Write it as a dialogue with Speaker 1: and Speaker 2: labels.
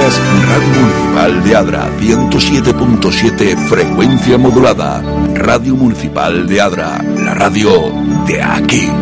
Speaker 1: Escuchas Radio Municipal de Adra, 107.7 frecuencia modulada. Radio Municipal de Adra, la radio de aquí.